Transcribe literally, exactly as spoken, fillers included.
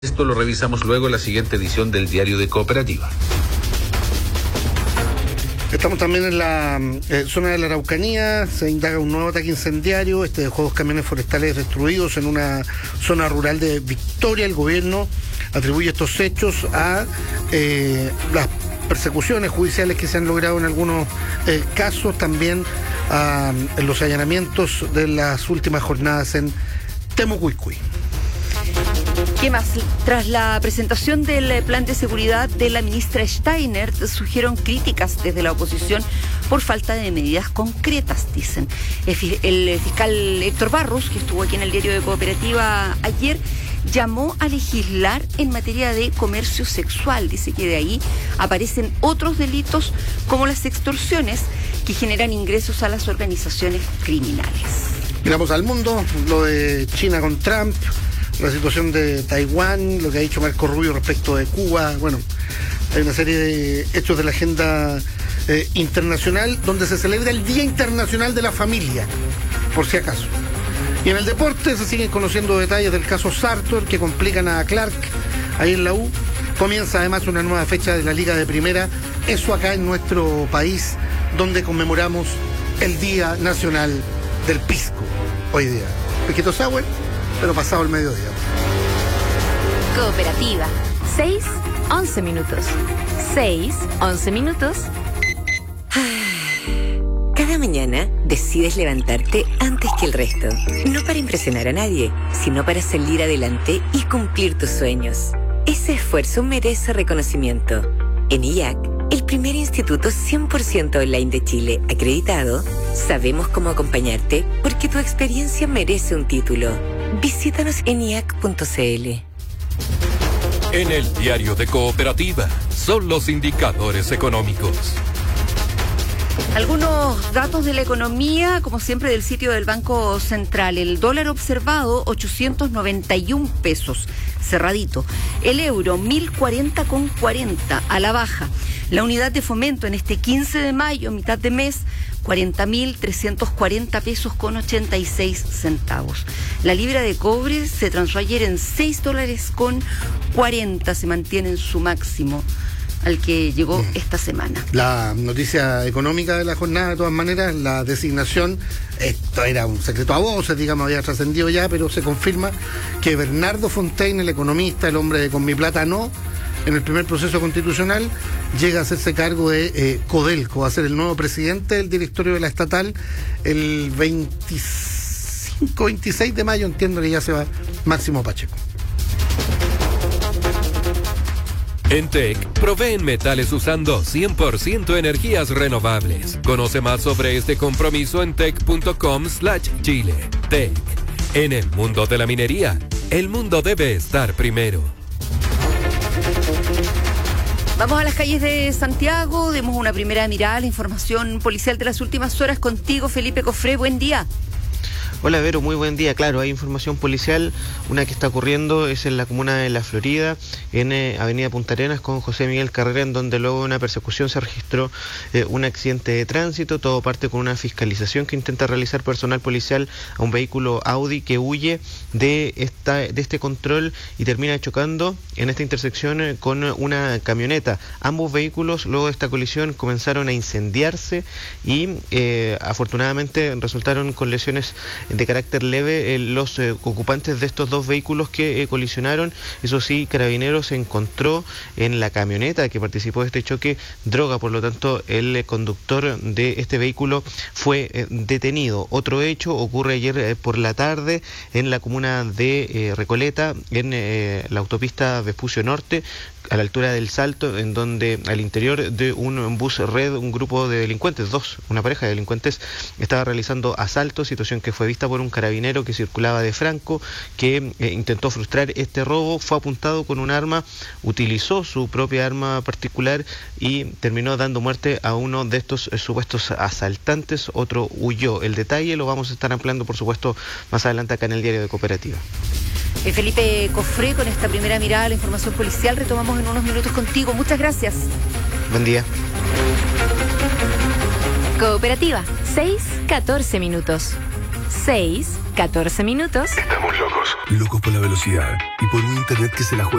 Esto lo revisamos luego en la siguiente edición del Diario de Cooperativa. Estamos también en la eh, zona de la Araucanía. Se indaga un nuevo ataque incendiario. Este dejó dos camiones forestales destruidos en una zona rural de Victoria. El gobierno atribuye estos hechos a eh, las persecuciones judiciales que se han logrado en algunos eh, casos, también a en los allanamientos de las últimas jornadas en Temucuicui. ¿Qué más? Tras la presentación del plan de seguridad de la ministra Steiner, surgieron críticas desde la oposición por falta de medidas concretas, dicen. El fiscal Héctor Barros, que estuvo aquí en el Diario de Cooperativa ayer, llamó a legislar en materia de comercio sexual. Dice que de ahí aparecen otros delitos como las extorsiones que generan ingresos a las organizaciones criminales. Miramos al mundo, lo de China con Trump, la situación de Taiwán, lo que ha dicho Marco Rubio respecto de Cuba. Bueno, hay una serie de hechos de la agenda eh, internacional donde se celebra el Día Internacional de la Familia, por si acaso. Y en el deporte se siguen conociendo detalles del caso Sartor que complican a Clark ahí en la U. Comienza además una nueva fecha de la Liga de Primera, eso acá en nuestro país, donde conmemoramos el Día Nacional del Pisco hoy día. Pesquito sour, pero pasado el mediodía. Cooperativa. seis, once minutos. seis, once minutos. Cada mañana decides levantarte antes que el resto. No para impresionar a nadie, sino para salir adelante y cumplir tus sueños. Ese esfuerzo merece reconocimiento. En I A C, el primer instituto cien por ciento online de Chile acreditado, sabemos cómo acompañarte porque tu experiencia merece un título. Visítanos en i a c punto c l. En el Diario de Cooperativa son los indicadores económicos. Algunos datos de la economía, como siempre, del sitio del Banco Central. El dólar observado, ochocientos noventa y un pesos, cerradito. El euro, mil cuarenta con cuarenta, a la baja. La unidad de fomento en este quince de mayo, mitad de mes, cuarenta mil trescientos cuarenta pesos con ochenta y seis centavos. La libra de cobre se transó ayer en seis dólares con cuarenta, se mantiene en su máximo al que llegó esta semana. La noticia económica de la jornada, de todas maneras, la designación, esto era un secreto a voces, digamos, había trascendido ya, pero se confirma que Bernardo Fontaine, el economista, el hombre de Con Mi Plata No, en el primer proceso constitucional, llega a hacerse cargo de eh, Codelco, va a ser el nuevo presidente del directorio de la estatal el veinticinco, veintiséis de mayo, entiendo que ya se va Máximo Pacheco. En T E C, proveen metales usando cien por ciento energías renovables. Conoce más sobre este compromiso en tec punto com slash chile. T E C. En el mundo de la minería, el mundo debe estar primero. Vamos a las calles de Santiago, demos una primera mirada a la información policial de las últimas horas contigo, Felipe Cofré. Buen día. Hola Vero, muy buen día. Claro, hay información policial. Una que está ocurriendo es en la comuna de La Florida, en eh, Avenida Punta Arenas con José Miguel Carrera, en donde luego de una persecución se registró eh, un accidente de tránsito. Todo parte con una fiscalización que intenta realizar personal policial a un vehículo Audi que huye de esta de este control y termina chocando en esta intersección eh, con una camioneta. Ambos vehículos luego de esta colisión comenzaron a incendiarse y eh, afortunadamente resultaron con lesiones de carácter leve eh, los eh, ocupantes de estos dos vehículos que eh, colisionaron. Eso sí, Carabineros encontró en la camioneta que participó de este choque droga, por lo tanto el eh, conductor de este vehículo fue eh, detenido. Otro hecho ocurre ayer eh, por la tarde en la comuna de eh, Recoleta, en eh, la autopista Vespucio Norte, a la altura del Salto, en donde al interior de un bus red un grupo de delincuentes, dos, una pareja de delincuentes, estaba realizando asaltos, situación que fue vista por un carabinero que circulaba de Franco, que eh, intentó frustrar este robo, fue apuntado con un arma, utilizó su propia arma particular y terminó dando muerte a uno de estos eh, supuestos asaltantes, otro huyó. El detalle lo vamos a estar ampliando, por supuesto, más adelante acá en el Diario de Cooperativa. Eh, Felipe Cofré, con esta primera mirada a la información policial, retomamos en unos minutos contigo. Muchas gracias. Buen día. Cooperativa, seis, catorce minutos. seis, catorce minutos. Estamos locos. Locos por la velocidad y por un internet que se la juega